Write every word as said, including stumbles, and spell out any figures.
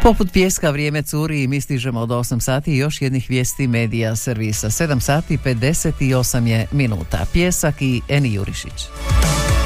Poput pijeska vrijeme curi i mi stižemo od osam sati i još jednih vijesti medija servisa. sedam sati pedeset osam je minuta. Pjesak i Eni Jurišić.